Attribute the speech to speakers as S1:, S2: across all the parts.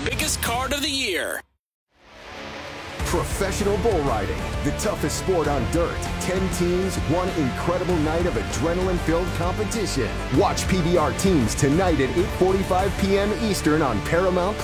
S1: biggest card of the year.
S2: Professional bull riding, the toughest sport on dirt. 10 teams, one incredible night of adrenaline-filled competition. Watch PBR teams tonight at 8:45 p.m. Eastern on Paramount+.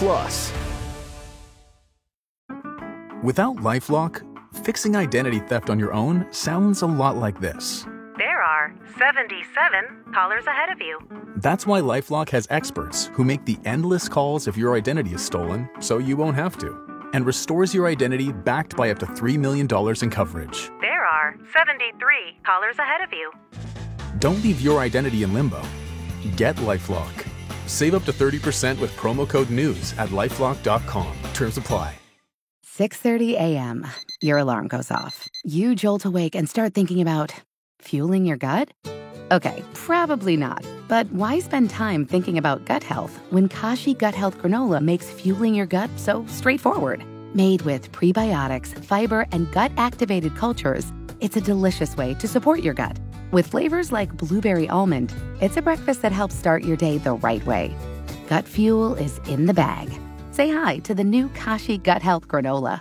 S3: Without LifeLock, fixing identity theft on your own sounds a lot like this.
S4: There are 77 callers ahead of you.
S3: That's why LifeLock has experts who make the endless calls if your identity is stolen, so you won't have to, and restores your identity backed by up to $3 million in coverage.
S4: There are 73 callers ahead of you.
S3: Don't leave your identity in limbo. Get LifeLock. Save up to 30% with promo code NEWS at LifeLock.com. Terms apply.
S5: 6:30 a.m. Your alarm goes off. You jolt awake and start thinking about fueling your gut? Okay, probably not. But why spend time thinking about gut health when Kashi Gut Health Granola makes fueling your gut so straightforward? Made with prebiotics, fiber, and gut-activated cultures, it's a delicious way to support your gut. With flavors like blueberry almond, it's a breakfast that helps start your day the right way. Gut fuel is in the bag. Say hi to the new Kashi Gut Health Granola.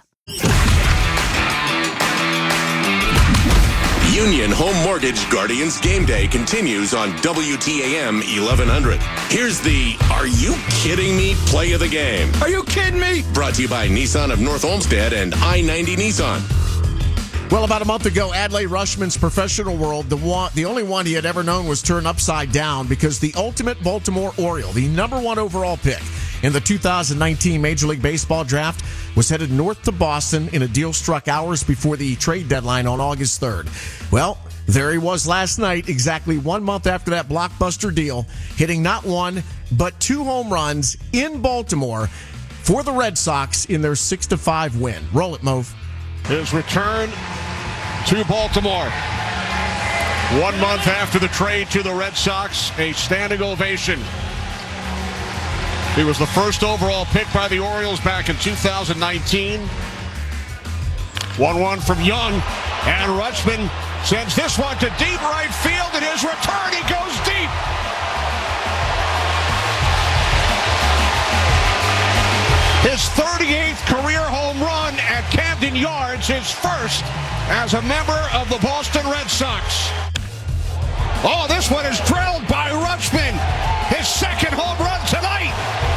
S6: Union Home Mortgage Guardians Game Day continues on WTAM 1100. Here's the Are You Kidding Me play of the game.
S7: Are you kidding me?
S6: Brought to you by Nissan of North Olmsted and I-90 Nissan.
S7: Well, about a month ago, Adlai Rushman's professional world, the only one he had ever known was turned upside down because the ultimate Baltimore Oriole, the number one overall pick in the 2019 Major League Baseball draft, was headed north to Boston in a deal struck hours before the trade deadline on August 3rd. Well, there he was last night, exactly 1 month after that blockbuster deal, hitting not one, but 2 home runs in Baltimore for the Red Sox in their 6-5 win. Roll it, Mauve.
S8: His return to Baltimore. 1 month after the trade to the Red Sox, a standing ovation. He was the first overall pick by the Orioles back in 2019. 1-1 from Young, and Rutschman sends this one to deep right field. In his return, he goes deep. His 38th career home run at Camden Yards, his first as a member of the Boston Red Sox. Oh, this one is drilled by Rutschman. His second home run tonight.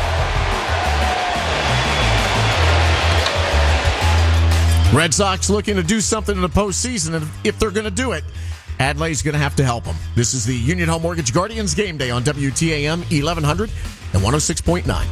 S7: Red Sox looking to do something in the postseason, and if they're going to do it, Adlai's going to have to help them. This is the Union Home Mortgage Guardians Game Day on WTAM 1100 and 106.9.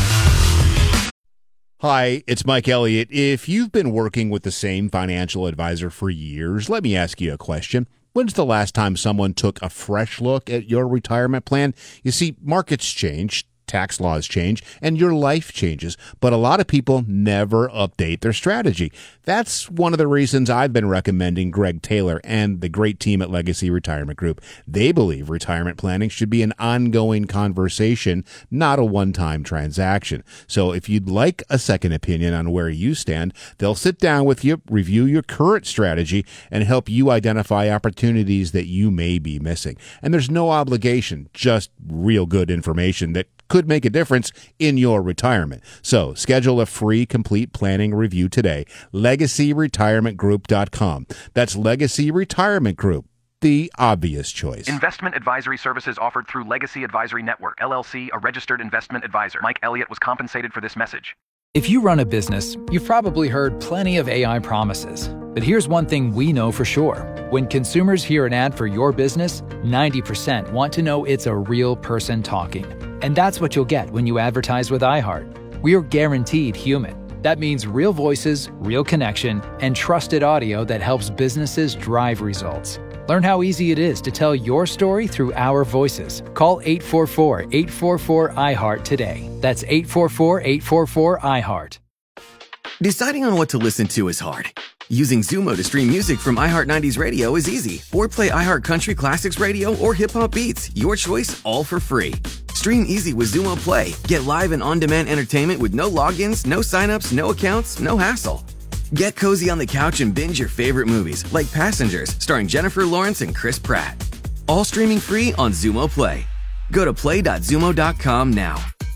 S9: Hi, it's Mike Elliott. If you've been working with the same financial advisor for years, let me ask you a question. When's the last time someone took a fresh look at your retirement plan? You see, markets change, tax laws change, and your life changes, but a lot of people never update their strategy. That's one of the reasons I've been recommending Greg Taylor and the great team at Legacy Retirement Group. They believe retirement planning should be an ongoing conversation, not a one-time transaction. So if you'd like a second opinion on where you stand, they'll sit down with you, review your current strategy, and help you identify opportunities that you may be missing. And there's no obligation, just real good information that could make a difference in your retirement. So schedule a free complete planning review today. LegacyRetirementGroup.com. That's Legacy Retirement Group, the obvious choice.
S10: Investment advisory services offered through Legacy Advisory Network, LLC, a registered investment advisor. Mike Elliott was compensated for this message.
S11: If you run a business, you've probably heard plenty of AI promises. But here's one thing we know for sure. When consumers hear an ad for your business, 90% want to know it's a real person talking. And that's what you'll get when you advertise with iHeart. We're guaranteed human. That means real voices, real connection, and trusted audio that helps businesses drive results. Learn how easy it is to tell your story through our voices. Call 844-844-iHeart today. That's 844-844-iHeart.
S12: Deciding on what to listen to is hard. Using Zumo to stream music from iHeart 90s Radio is easy. Or play iHeart Country Classics Radio or Hip Hop Beats. Your choice, all for free. Stream easy with Zumo Play. Get live and on-demand entertainment with no logins, no signups, no accounts, no hassle. Get cozy on the couch and binge your favorite movies, like Passengers, starring Jennifer Lawrence and Chris Pratt. All streaming free on Zumo Play. Go to play.zumo.com now.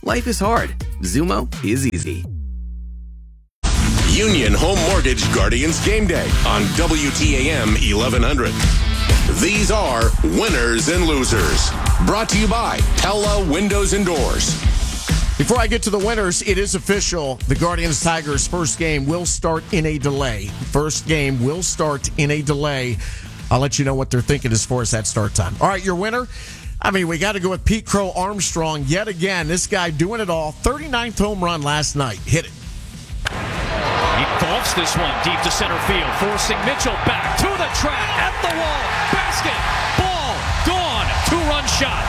S12: Life is hard. Xumo is easy.
S6: Union Home Mortgage Guardians Game Day on WTAM 1100. These are winners and losers. Brought to you by Pella Windows and Doors.
S7: Before I get to the winners, it is official. The Guardians-Tigers first game will start in a delay. First game will start in a delay. I'll let you know what they're thinking as far as that start time. All right, your winner? I mean, we got to go with Pete Crow Armstrong yet again. This guy doing it all. 39th home run last night. Hit it.
S1: He golfs this one deep to center field, forcing Mitchell back to the track, at the wall, basket, ball, gone, 2-run shot.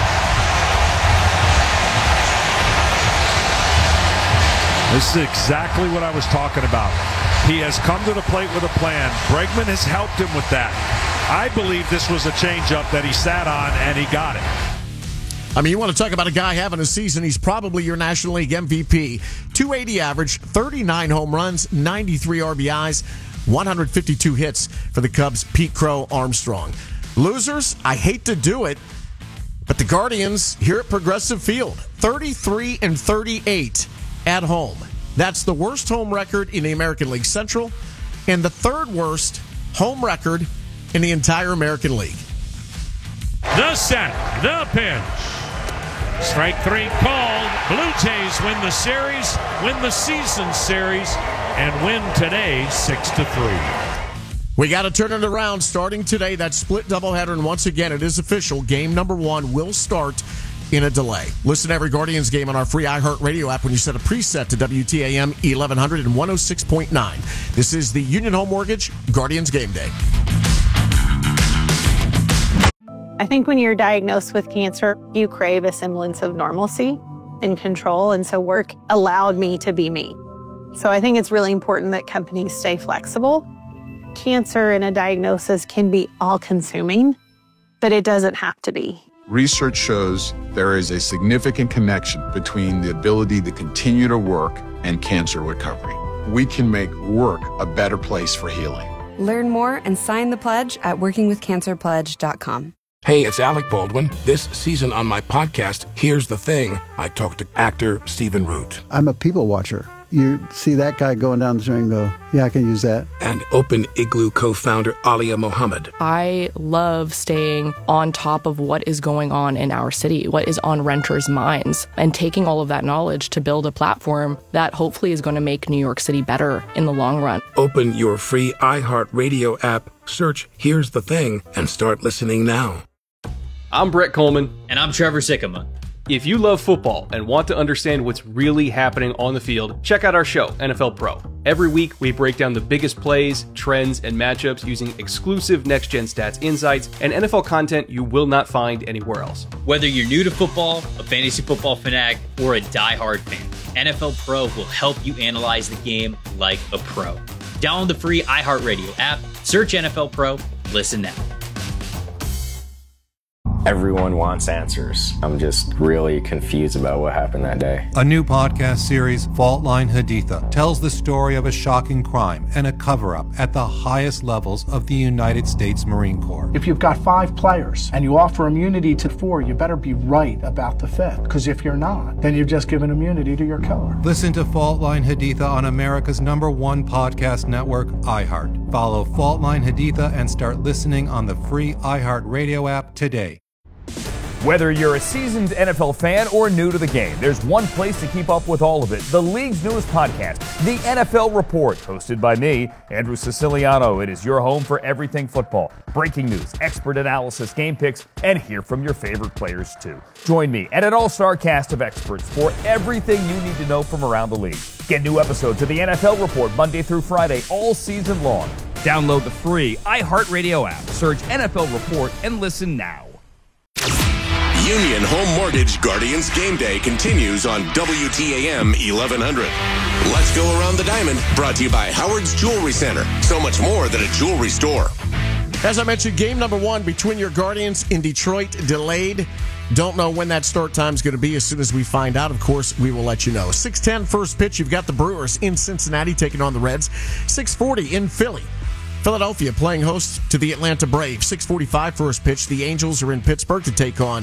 S8: This is exactly what I was talking about. He has come to the plate with a plan. Bregman has helped him with that. I believe this was a changeup that he sat on, and he got it.
S7: I mean, you want to talk about a guy having a season, he's probably your National League MVP. 280 average, 39 home runs, 93 RBIs, 152 hits for the Cubs, Pete Crow Armstrong. Losers, I hate to do it, but the Guardians here at Progressive Field, 33-38 at home. That's the worst home record in the American League Central and the third worst home record in the entire American League.
S1: The set, the pitch. Strike 3 called. Blue Jays win the series, win the season series, and win today 6-3.
S7: We got to turn it around starting today. That split doubleheader, and once again, it is official. Game number 1 will start in a delay. Listen to every Guardians game on our free iHeartRadio app when you set a preset to WTAM 1100 and 106.9. This is the Union Home Mortgage Guardians Game Day.
S13: I think when you're diagnosed with cancer, you crave a semblance of normalcy and control, and so work allowed me to be me. So I think it's really important that companies stay flexible. Cancer and a diagnosis can be all-consuming, but it doesn't have to be.
S14: Research shows there is a significant connection between the ability to continue to work and cancer recovery. We can make work a better place for healing.
S15: Learn more and sign the pledge at workingwithcancerpledge.com.
S16: Hey, it's Alec Baldwin. This season on my podcast, Here's the Thing, I talked to actor Stephen Root.
S17: I'm a people watcher. You see that guy going down the street and go, yeah, I can use that.
S16: And Open Igloo co-founder Alia Mohammed.
S18: I love staying on top of what is going on in our city, what is on renters' minds, and taking all of that knowledge to build a platform that hopefully is going to make New York City better in the long run.
S16: Open your free iHeartRadio app, search Here's the Thing, and start listening now.
S19: I'm Brett Coleman. And I'm Trevor Sikkema. If you love football and want to understand what's really happening on the field, check out our show, NFL Pro. Every week, we break down the biggest plays, trends, and matchups using exclusive next-gen stats insights and NFL content you will not find anywhere else.
S20: Whether you're new to football, a fantasy football fanatic, or a diehard fan, NFL Pro will help you analyze the game like a pro. Download the free iHeartRadio app, search NFL Pro, listen now.
S21: Everyone wants answers. I'm just really confused about what happened that day.
S22: A new podcast series, Fault Line Haditha, tells the story of a shocking crime and a cover-up at the highest levels of the United States Marine Corps.
S23: If you've got 5 players and you offer immunity to 4, you better be right about the 5th. Because if you're not, then you've just given immunity to your killer.
S22: Listen to Fault Line Haditha on America's #1 podcast network, iHeart. Follow Fault Line Haditha and start listening on the free iHeartRadio app today.
S24: Whether you're a seasoned NFL fan or new to the game, there's one place to keep up with all of it. The league's newest podcast, The NFL Report, hosted by me, Andrew Siciliano. It is your home for everything football. Breaking news, expert analysis, game picks, and hear from your favorite players too. Join me and an all-star cast of experts for everything you need to know from around the league. Get new episodes of The NFL Report Monday through Friday all season long. Download the free iHeartRadio app, search NFL Report, and listen now.
S6: Union Home Mortgage Guardians Game Day continues on WTAM 1100. Let's go around the diamond, brought to you by Howard's Jewelry Center. So much more than a jewelry store.
S7: As I mentioned, game number 1 between your Guardians in Detroit delayed. Don't know when that start time is going to be. As soon as we find out, of course, we will let you know. 6:10 first pitch. You've got the Brewers in Cincinnati taking on the Reds. 6:40 in Philly. Philadelphia playing host to the Atlanta Braves. 6:45 first pitch. The Angels are in Pittsburgh to take on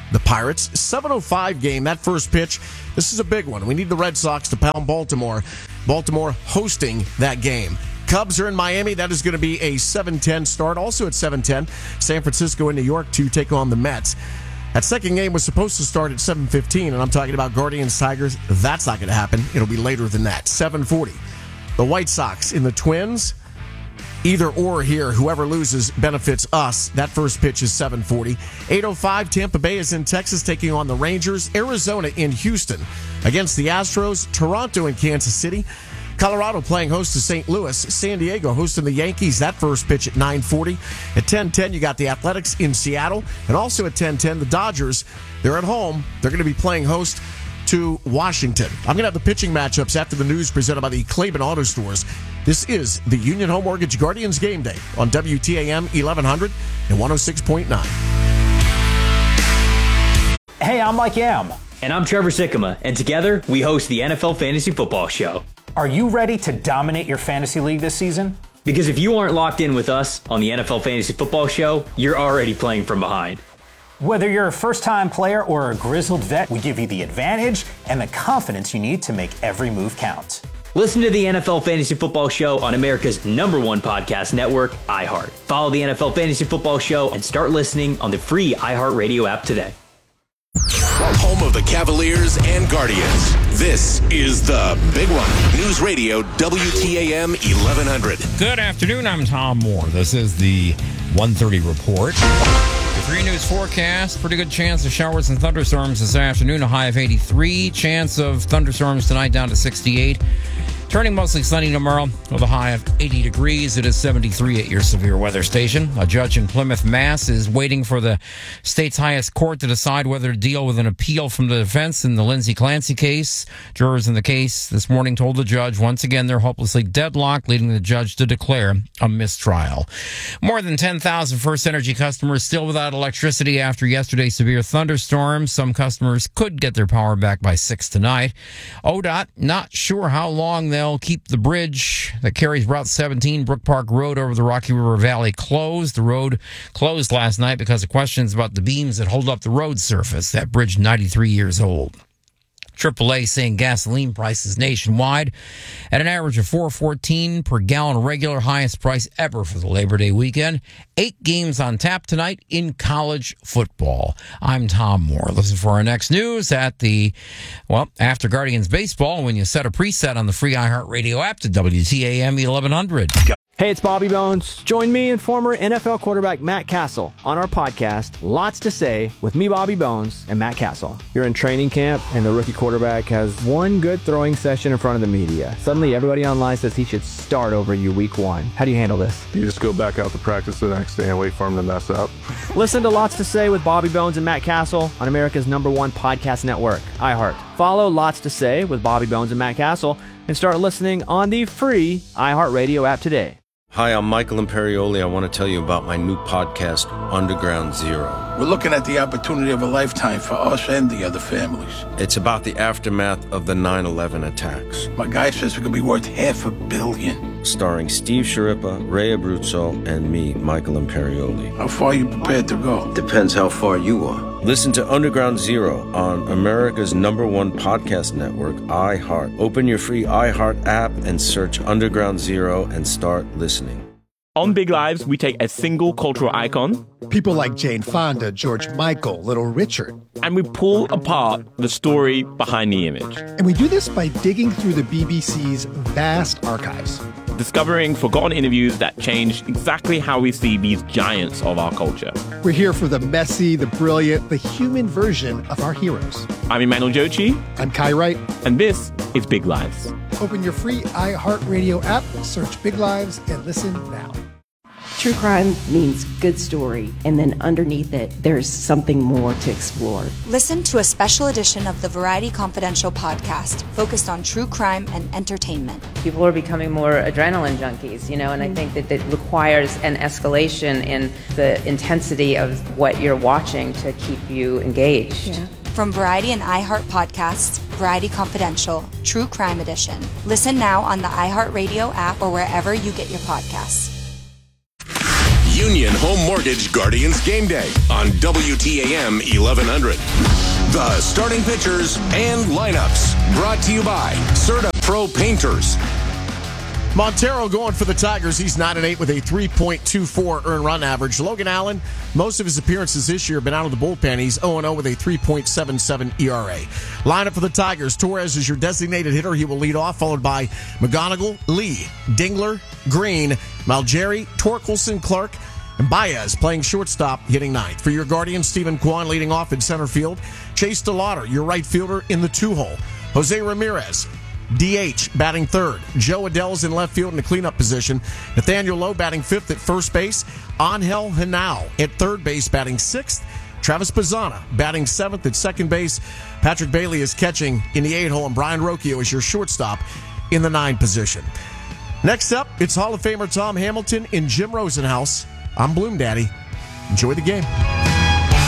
S7: the Pirates. 7:05 game, that first pitch. This is a big one. We need the Red Sox to pound Baltimore. Baltimore hosting that game. Cubs are in Miami. That is going to be a 7:10 start. Also at 7:10, San Francisco and New York to take on the Mets. That second game was supposed to start at 7:15, and I'm talking about Guardians Tigers. That's not going to happen. It'll be later than that. 7:40. The White Sox in the Twins. Either or here. Whoever loses benefits us. That first pitch is 7:40. 8:05, Tampa Bay is in Texas taking on the Rangers. Arizona in Houston against the Astros. Toronto in Kansas City. Colorado playing host to St. Louis. San Diego hosting the Yankees. That first pitch at 9:40. At 10:10, you got the Athletics in Seattle. And also at 10:10, the Dodgers. They're at home. They're going to be playing host to Washington. I'm going to have the pitching matchups after the news presented by the Claiborne Auto Stores. This is the Union Home Mortgage Guardians Game Day on WTAM 1100 and 106.9.
S2: Hey, I'm Mike Yam.
S20: And I'm Trevor Sikkema, and together we host the NFL Fantasy Football Show.
S2: Are you ready to dominate your fantasy league this season?
S20: Because if you aren't locked in with us on the NFL Fantasy Football Show, you're already playing from behind.
S2: Whether you're a first-time player or a grizzled vet, we give you the advantage and the confidence you need to make every move count.
S20: Listen to the NFL Fantasy Football Show on America's #1 podcast network, iHeart. Follow the NFL Fantasy Football Show and start listening on the free iHeartRadio app today.
S6: Home of the Cavaliers and Guardians. This is the Big One. News Radio WTAM 1100.
S3: Good afternoon. I'm Tom Moore. This is the 1:30 report. The 3 News forecast. Pretty good chance of showers and thunderstorms this afternoon. A high of 83. Chance of thunderstorms tonight down to 68. Turning mostly sunny tomorrow with a high of 80 degrees. It is 73 at your severe weather station. A judge in Plymouth, Mass. is waiting for the state's highest court to decide whether to deal with an appeal from the defense in the Lindsay Clancy case. Jurors in the case this morning told the judge once again they're hopelessly deadlocked, leading the judge to declare a mistrial. More than 10,000 First Energy customers still without electricity after yesterday's severe thunderstorm. Some customers could get their power back by 6 tonight. ODOT not sure how long they'll keep the bridge that carries Route 17 Brook Park Road over the Rocky River Valley closed. The road closed last night because of questions about the beams that hold up the road surface. That bridge, 93 years old. AAA saying gasoline prices nationwide at an average of $4.14 per gallon regular, highest price ever for the Labor Day weekend. 8 games on tap tonight in college football. I'm Tom Moore. Listen for our next news after Guardians baseball when you set a preset on the free iHeartRadio app to WTAM 1100.
S4: Hey, it's Bobby Bones. Join me and former NFL quarterback Matt Castle on our podcast, Lots to Say, with me, Bobby Bones, and Matt Castle. You're in training camp, and the rookie quarterback has one good throwing session in front of the media. Suddenly, everybody online says he should start over you week 1. How do you handle this?
S5: You just go back out to practice the next day and wait for him to mess up.
S4: Listen to Lots to Say with Bobby Bones and Matt Castle on America's #1 podcast network, iHeart. Follow Lots to Say with Bobby Bones and Matt Castle and start listening on the free iHeartRadio app today.
S25: Hi, I'm Michael Imperioli. I want to tell you about my new podcast, Underground Zero.
S26: We're looking at the opportunity of a lifetime for us and the other families.
S25: It's about the aftermath of the 9/11 attacks.
S26: My guy says it could be worth $500 million.
S25: Starring Steve Sciarippa, Ray Abruzzo, and me, Michael Imperioli.
S26: How far are you prepared to go?
S25: Depends how far you are. Listen to Underground Zero on America's #1 podcast network, iHeart. Open your free iHeart app and search Underground Zero and start listening.
S27: On Big Lives, we take a single cultural icon,
S28: people like Jane Fonda, George Michael, Little Richard,
S27: and we pull apart the story behind the image.
S28: And we do this by digging through the BBC's vast archives,
S27: discovering forgotten interviews that changed exactly how we see these giants of our culture.
S28: We're here for the messy, the brilliant, the human version of our heroes.
S27: I'm Emmanuel Jochi.
S28: I'm Kai Wright.
S27: And this is Big Lives.
S28: Open your free iHeartRadio app, search Big Lives, and listen now.
S29: True crime means good story, and then underneath it, there's something more to explore.
S30: Listen to a special edition of the Variety Confidential podcast focused on true crime and entertainment.
S31: People are becoming more adrenaline junkies, and I think that requires an escalation in the intensity of what you're watching to keep you engaged.
S30: Yeah. From Variety and iHeart podcasts, Variety Confidential, True Crime Edition. Listen now on the iHeartRadio app or wherever you get your podcasts.
S6: Union Home Mortgage Guardians Game Day on WTAM 1100. The starting pitchers and lineups brought to you by Serta Pro Painters.
S7: Montero going for the Tigers. He's 9-8 with a 3.24 earned run average. Logan Allen, most of his appearances this year have been out of the bullpen. He's 0-0 with a 3.77 ERA. Lineup for the Tigers. Torres is your designated hitter. He will lead off, followed by McGonigal, Lee, Dingler, Green, Malgeri, Torkelson, Clark, and Baez playing shortstop, hitting ninth. For your Guardians, Stephen Kwan leading off in center field. Chase DeLauder, your right fielder, in the 2-hole. Jose Ramirez, DH, batting third. Joe Adell's in left field in the cleanup position. Nathaniel Lowe batting fifth at first base. Angel Henao at third base, batting sixth. Travis Pizzana batting seventh at second base. Patrick Bailey is catching in the 8-hole, and Brian Rocchio is your shortstop in the 9 position. Next up, it's Hall of Famer Tom Hamilton in Jim Rosenhaus. I'm Bloom Daddy. Enjoy the game.